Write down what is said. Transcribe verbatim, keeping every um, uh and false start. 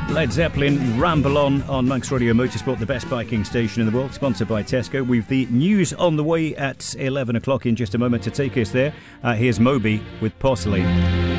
Led Zeppelin, Ramble On on Manx Radio Motorsport, the best biking station in the world, sponsored by Tesco. We've the news on the way at eleven o'clock in just a moment to take us there. Uh, here's Moby with Porcelain.